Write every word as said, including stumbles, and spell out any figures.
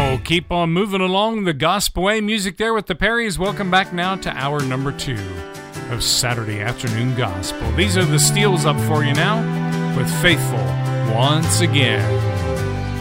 We'll keep on moving along the gospel way. Music there with the Perrys. Welcome back now to hour number two of Saturday Afternoon Gospel. These are the Steels up for you now with Faithful once again.